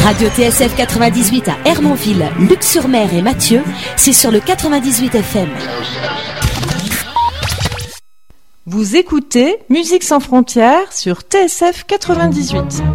Radio TSF 98 à Hermonville, Luc-sur-Mer et Mathieu, c'est sur le 98 FM. Vous écoutez Musique sans frontières sur TSF 98.